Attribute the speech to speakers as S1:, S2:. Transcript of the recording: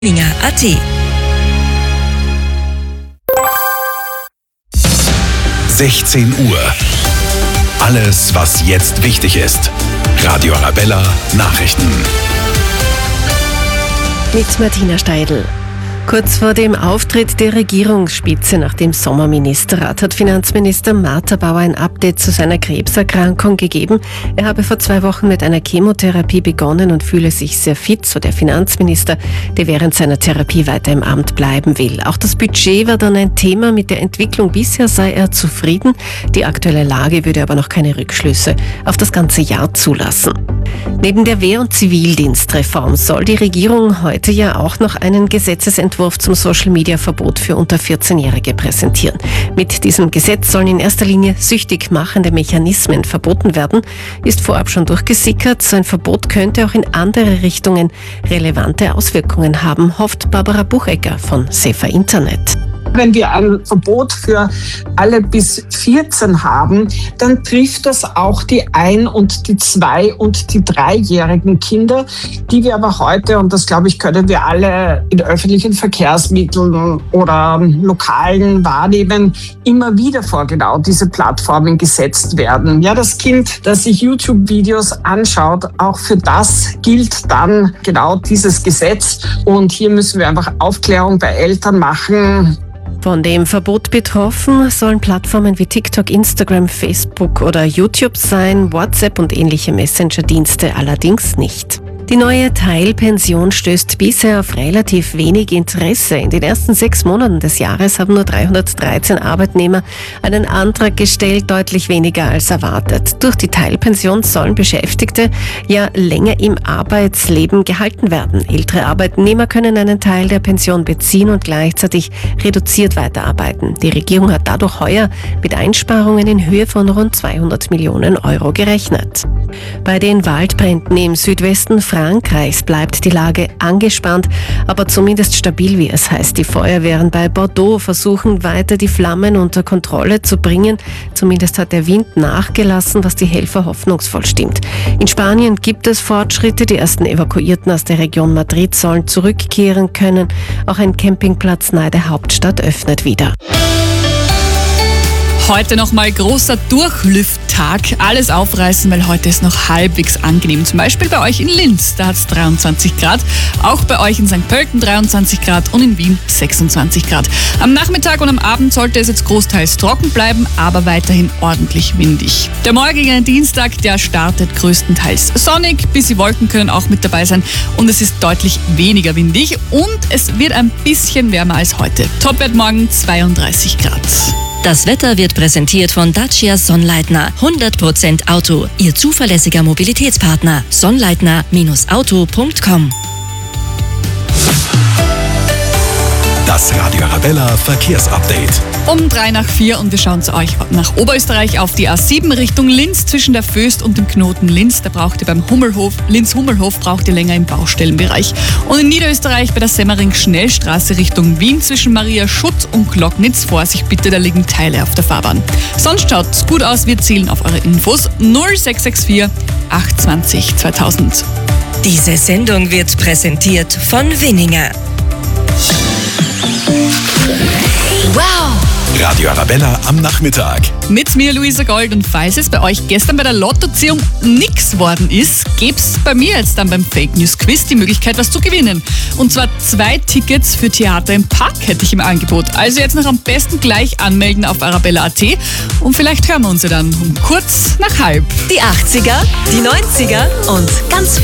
S1: Winninger.at
S2: 16 Uhr. Alles, was jetzt wichtig ist. Radio Arabella Nachrichten.
S3: Mit Martina Steidl. Kurz vor dem Auftritt der Regierungsspitze nach dem Sommerministerrat hat Finanzminister Martha Bauer ein Update zu seiner Krebserkrankung gegeben. Er habe vor 2 Wochen mit einer Chemotherapie begonnen und fühle sich sehr fit, so der Finanzminister, der während seiner Therapie weiter im Amt bleiben will. Auch das Budget war dann ein Thema. Mit der Entwicklung bisher sei er zufrieden. Die aktuelle Lage würde aber noch keine Rückschlüsse auf das ganze Jahr zulassen. Neben der Wehr- und Zivildienstreform soll die Regierung heute ja auch noch einen Gesetzesentwurf zum Social-Media-Verbot für unter 14-Jährige präsentieren. Mit diesem Gesetz sollen in erster Linie süchtig machende Mechanismen verboten werden. Ist vorab schon durchgesickert. So ein Verbot könnte auch in andere Richtungen relevante Auswirkungen haben, hofft Barbara Buchecker von Safer Internet.
S4: Wenn wir ein Verbot für alle bis 14 haben, dann trifft das auch die 1- und die 2- und die 3-jährigen Kinder, die wir aber heute, und das glaube ich, können wir alle in öffentlichen Verkehrsmitteln oder Lokalen wahrnehmen, immer wieder vor genau diese Plattformen gesetzt werden. Ja, das Kind, das sich YouTube-Videos anschaut, auch für das gilt dann genau dieses Gesetz. Und hier müssen wir einfach Aufklärung bei Eltern machen.
S3: Von dem Verbot betroffen sollen Plattformen wie TikTok, Instagram, Facebook oder YouTube sein, WhatsApp und ähnliche Messenger-Dienste allerdings nicht. Die neue Teilpension stößt bisher auf relativ wenig Interesse. In den ersten 6 Monaten des Jahres haben nur 313 Arbeitnehmer einen Antrag gestellt, deutlich weniger als erwartet. Durch die Teilpension sollen Beschäftigte ja länger im Arbeitsleben gehalten werden. Ältere Arbeitnehmer können einen Teil der Pension beziehen und gleichzeitig reduziert weiterarbeiten. Die Regierung hat dadurch heuer mit Einsparungen in Höhe von rund 200 Millionen Euro gerechnet. Bei den Waldbränden im Südwesten Frankreichs bleibt die Lage angespannt, aber zumindest stabil, wie es heißt. Die Feuerwehren bei Bordeaux versuchen weiter, die Flammen unter Kontrolle zu bringen. Zumindest hat der Wind nachgelassen, was die Helfer hoffnungsvoll stimmt. In Spanien gibt es Fortschritte. Die ersten Evakuierten aus der Region Madrid sollen zurückkehren können. Auch ein Campingplatz nahe der Hauptstadt öffnet wieder.
S5: Heute nochmal großer Durchlüfttag. Alles aufreißen, weil heute ist noch halbwegs angenehm. Zum Beispiel bei euch in Linz, da hat es 23 Grad. Auch bei euch in St. Pölten 23 Grad und in Wien 26 Grad. Am Nachmittag und am Abend sollte es jetzt großteils trocken bleiben, aber weiterhin ordentlich windig. Der morgige Dienstag, der startet größtenteils sonnig. Bisschen Wolken können auch mit dabei sein und es ist deutlich weniger windig und es wird ein bisschen wärmer als heute. Topwert morgen 32 Grad.
S1: Das Wetter wird präsentiert von Dacia Sonnleitner. 100% Auto. Ihr zuverlässiger Mobilitätspartner. Sonnleitner-auto.com.
S2: Das Radio Arabella Verkehrsupdate.
S5: Um 3:04 und wir schauen zu euch nach Oberösterreich auf die A7 Richtung Linz zwischen der Föst und dem Knoten Linz. Da braucht ihr beim Linz-Hummelhof braucht ihr länger im Baustellenbereich. Und in Niederösterreich bei der Semmering-Schnellstraße Richtung Wien zwischen Maria Schutt und Glocknitz. Vorsicht bitte, da liegen Teile auf der Fahrbahn. Sonst schaut's gut aus, wir zählen auf eure Infos 0664 820 2000.
S1: Diese Sendung wird präsentiert von Winninger.
S2: Wow! Radio Arabella am Nachmittag.
S5: Mit mir, Luisa Gold. Und falls es bei euch gestern bei der Lottoziehung nix worden ist, gibt's bei mir jetzt dann beim Fake News Quiz die Möglichkeit, was zu gewinnen. Und zwar 2 Tickets für Theater im Park hätte ich im Angebot. Also jetzt noch am besten gleich anmelden auf arabella.at und vielleicht hören wir uns ja dann um kurz nach halb.
S1: Die 80er, die 90er und ganz